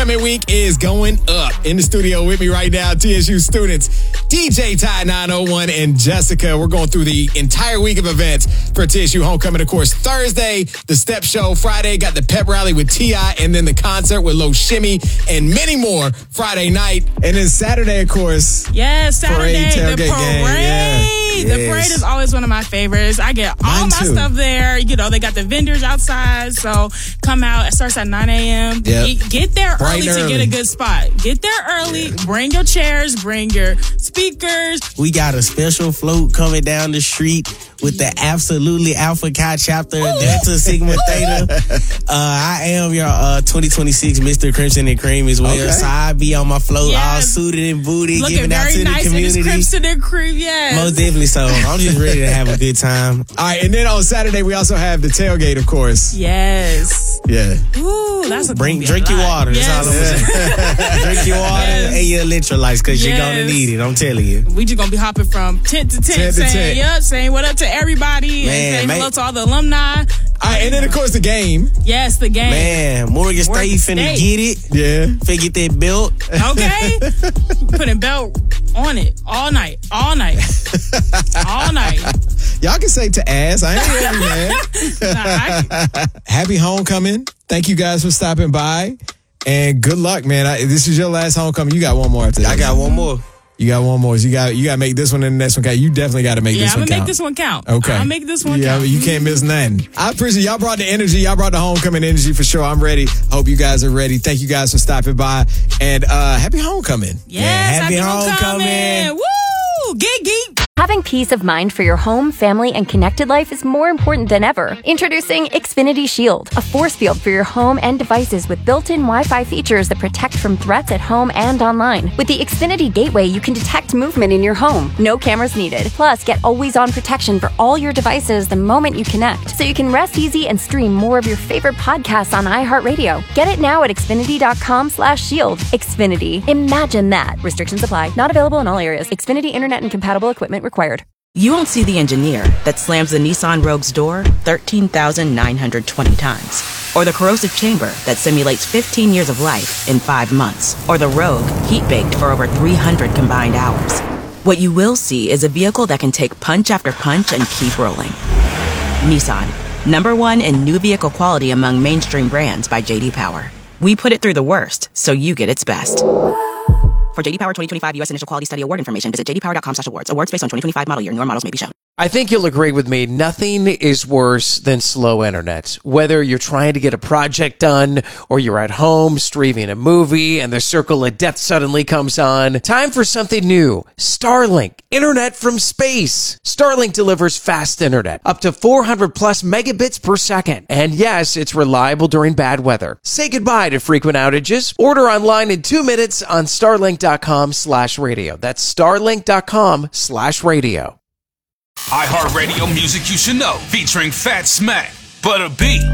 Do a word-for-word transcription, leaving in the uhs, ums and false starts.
homecoming week is going up. In the studio with me right now, T S U students, D J Ty nine oh one and Jessica. We're going through the entire week of events for T S U homecoming. Of course, Thursday, the step show. Friday, got the pep rally with T I and then the concert with Lil Shimmy and many more Friday night. And then Saturday, of course. Yes, Saturday, parade, the parade. Yeah. The Yes. parade is always one of my favorites. I get all Mine my too. stuff there. You know, they got the vendors outside. So come out. It starts at nine a.m. Yep. Get, get there Bright early, and to early. get a good spot. Get there early. Yeah. Bring your chairs. Bring your speakers. We got a special float coming down the street with the Absolutely Alpha Chi chapter, Delta Sigma Theta. Uh, I am your uh, twenty twenty-six Mister Crimson and Cream as well. Okay. So I be on my float, all Yes. suited and booty, Looking giving out very to nice the in this community. Crimson and Cream. Yes. Most definitely so. I'm just ready to have a good time. All right, and then on Saturday, we also have the tailgate, of course. Yes. Yeah. Ooh, that's a Bring, gonna be a drink your lot. water. That's all I'm Yes. saying. Drink your water Yes. and your electrolytes because you're going to Yes. need it. I'm telling you. We just gonna be hopping from tent to tent, Tent to saying tent. yep, saying what up to everybody, Man, and saying man. hello to all the alumni. All right, and then, of course, the game. Yes, the game. Man, Morgan State Morgan finna State. get it. Yeah. Finna get that belt. Okay, putting belt on it all night, all night, all night. Y'all can say to ass. I ain't heavy, man. Nah, I- Happy homecoming. Thank you guys for stopping by. And good luck, man. I, this is your last homecoming. You got one more after this. I got one more. You got one more. So you got you got to make this one and the next one count. You definitely got to make yeah, this I'm one gonna count. make this one count. Okay. I'll make this one yeah, count. you can't miss nothing. I appreciate y'all brought the energy. Y'all brought the homecoming energy for sure. I'm ready. Hope you guys are ready. Thank you guys for stopping by. And uh happy homecoming. Yes, Yeah, happy homecoming. homecoming. Woo! Geek geek. Having peace of mind for your home, family, and connected life is more important than ever. Introducing Xfinity Shield, a force field for your home and devices with built-in Wi-Fi features that protect from threats at home and online. With the Xfinity Gateway, you can detect movement in your home. No cameras needed. Plus, get always-on protection for all your devices the moment you connect, so you can rest easy and stream more of your favorite podcasts on iHeartRadio. Get it now at Xfinity.com slash shield. Xfinity. Imagine that. Restrictions apply. Not available in all areas. Xfinity Internet and compatible equipment required. You won't see the engineer that slams the Nissan Rogue's door thirteen thousand nine hundred twenty times. Or the corrosive chamber that simulates fifteen years of life in five months. Or the Rogue heat-baked for over three hundred combined hours. What you will see is a vehicle that can take punch after punch and keep rolling. Nissan, number one in new vehicle quality among mainstream brands by J D Power. We put it through the worst, so you get its best. For J D Power twenty twenty-five U S Initial Quality Study Award information, visit j d power dot com slash awards. Awards based on twenty twenty-five model year. Newer models may be shown. I think you'll agree with me. Nothing is worse than slow internet. Whether you're trying to get a project done or you're at home streaming a movie and the circle of death suddenly comes on. Time for something new. Starlink. Internet from space. Starlink delivers fast internet. Up to four hundred plus megabits per second. And yes, it's reliable during bad weather. Say goodbye to frequent outages. Order online in two minutes on starlink.com slash radio. That's starlink.com slash radio. iHeartRadio music you should know, featuring Fat Smack, Butter B,